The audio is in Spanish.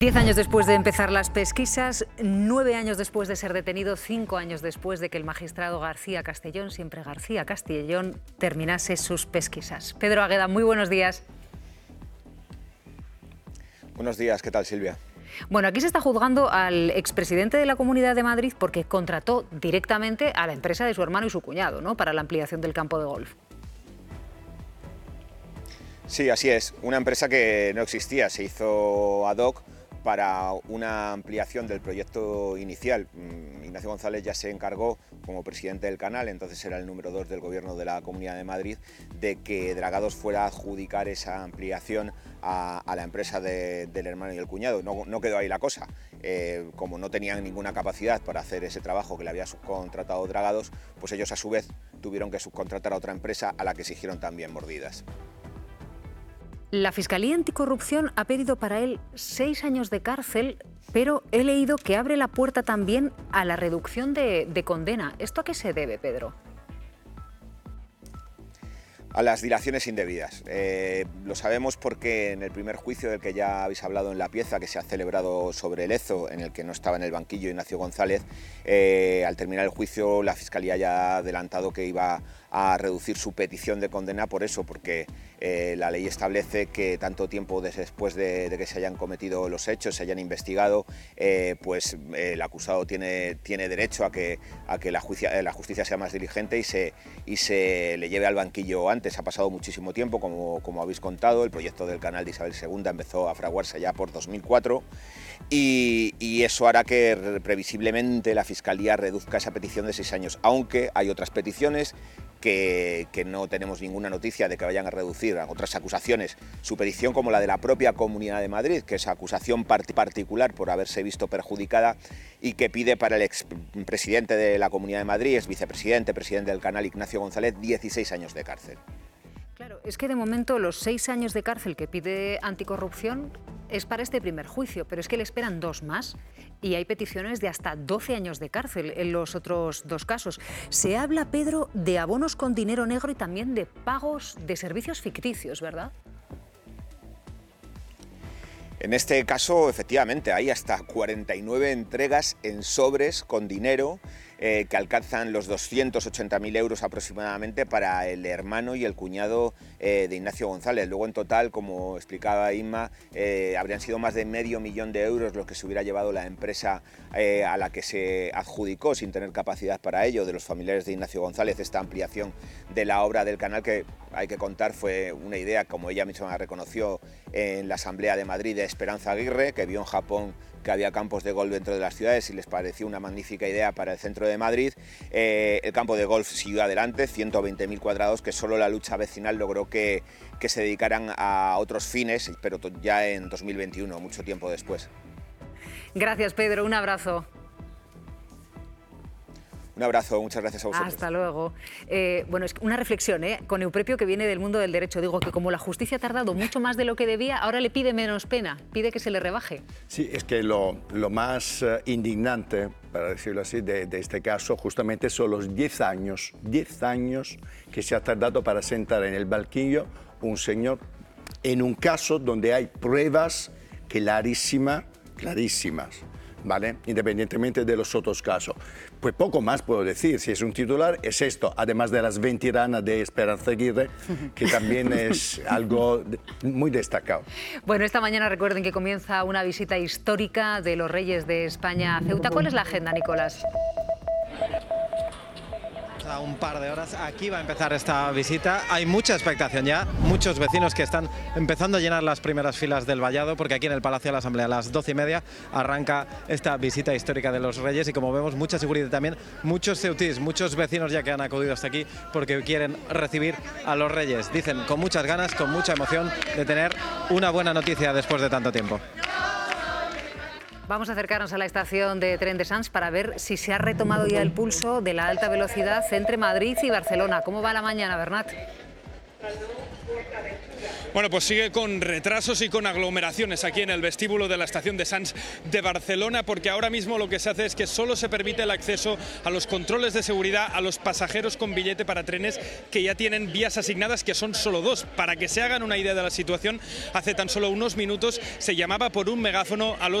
10 años después de empezar las pesquisas, 9 años después de ser detenido, 5 años después de que el magistrado García Castellón, siempre García Castellón, terminase sus pesquisas. Pedro Agueda, muy buenos días. Buenos días, ¿qué tal, Silvia? Bueno, aquí se está juzgando al expresidente de la Comunidad de Madrid porque contrató directamente a la empresa de su hermano y su cuñado, ¿no?, para la ampliación del campo de golf. Sí, así es. Una empresa que no existía, se hizo ad hoc para una ampliación del proyecto inicial. Ignacio González ya se encargó, como presidente del canal, entonces era el número 2 del gobierno de la Comunidad de Madrid, de que Dragados fuera a adjudicar esa ampliación a la empresa del hermano y el cuñado. No quedó ahí la cosa. Como no tenían ninguna capacidad para hacer ese trabajo que le había subcontratado Dragados, pues ellos a su vez tuvieron que subcontratar a otra empresa a la que exigieron también mordidas. La Fiscalía Anticorrupción ha pedido para él 6 años de cárcel, pero he leído que abre la puerta también a la reducción de condena. ¿Esto a qué se debe, Pedro? A las dilaciones indebidas. Lo sabemos porque en el primer juicio del que ya habéis hablado en la pieza, que se ha celebrado sobre Lezo, en el que no estaba en el banquillo Ignacio González, al terminar el juicio la Fiscalía ya ha adelantado que iba a reducir su petición de condena por eso, porque la ley establece que tanto tiempo después de que se hayan cometido los hechos, se hayan investigado, pues el acusado tiene derecho a que la justicia sea más diligente y se le lleve al banquillo antes. Ha pasado muchísimo tiempo, como habéis contado. El proyecto del canal de Isabel II empezó a fraguarse ya por 2004 y eso hará que previsiblemente la Fiscalía reduzca esa petición de 6 años, aunque hay otras peticiones que no tenemos ninguna noticia de que vayan a reducir, otras acusaciones, su petición, como la de la propia Comunidad de Madrid, que es acusación particular por haberse visto perjudicada y que pide para el expresidente de la Comunidad de Madrid, es vicepresidente, presidente del canal, Ignacio González, 16 años de cárcel. Claro, es que de momento los 6 años de cárcel que pide Anticorrupción es para este primer juicio, pero es que le esperan 2 más y hay peticiones de hasta 12 años de cárcel en los otros 2 casos. Se habla, Pedro, de abonos con dinero negro y también de pagos de servicios ficticios, ¿verdad? En este caso, efectivamente, hay hasta 49 entregas en sobres con dinero que alcanzan los 280.000 euros aproximadamente para el hermano y el cuñado de Ignacio González. Luego, en total, como explicaba Inma, habrían sido más de $500.000 de euros los que se hubiera llevado la empresa a la que se adjudicó, sin tener capacidad para ello, de los familiares de Ignacio González, esta ampliación de la obra del canal, que hay que contar fue una idea, como ella misma reconoció en la Asamblea de Madrid, de Esperanza Aguirre, que vio en Japón que había campos de golf dentro de las ciudades y les pareció una magnífica idea para el centro de Madrid. El campo de golf siguió adelante, 120.000 cuadrados, que solo la lucha vecinal logró que se dedicaran a otros fines, pero ya en 2021, mucho tiempo después. Gracias, Pedro. Un abrazo. Un abrazo, muchas gracias a vosotros. Hasta luego. Bueno, es una reflexión, con Euprepio, que viene del mundo del derecho. Digo que como la justicia ha tardado mucho más de lo que debía, ahora le pide menos pena, pide que se le rebaje. Sí, es que lo más indignante, para decirlo así, de este caso justamente son los 10 años que se ha tardado para sentar en el banquillo un señor en un caso donde hay pruebas clarísimas, ¿vale? Independientemente de los otros casos. Pues poco más puedo decir. Si es un titular, es esto, además de las ventiranas de Esperanza Aguirre, que también es algo muy destacado. Bueno, esta mañana recuerden que comienza una visita histórica de los Reyes de España a Ceuta. ¿Cuál es la agenda, Nicolás? A un par de horas aquí va a empezar esta visita. Hay mucha expectación ya, muchos vecinos que están empezando a llenar las primeras filas del vallado, porque aquí en el Palacio de la Asamblea a las 12:30 arranca esta visita histórica de los Reyes y, como vemos, mucha seguridad también, muchos ceutís, muchos vecinos ya que han acudido hasta aquí porque quieren recibir a los Reyes. Dicen con muchas ganas, con mucha emoción de tener una buena noticia después de tanto tiempo. Vamos a acercarnos a la estación de tren de Sants para ver si se ha retomado ya el pulso de la alta velocidad entre Madrid y Barcelona. ¿Cómo va la mañana, Bernat? Bueno, pues sigue con retrasos y con aglomeraciones aquí en el vestíbulo de la estación de Sants de Barcelona, porque ahora mismo lo que se hace es que solo se permite el acceso a los controles de seguridad a los pasajeros con billete para trenes que ya tienen vías asignadas, que son solo 2. Para que se hagan una idea de la situación, hace tan solo unos minutos se llamaba por un megáfono a los